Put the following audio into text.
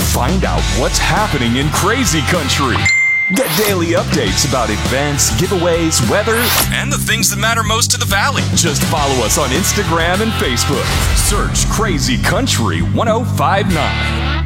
Find out what's happening in crazy country. Get daily updates about events, giveaways, weather, and the things that matter most to the Valley. Just follow us on Instagram and Facebook. Search Crazy Country 1059.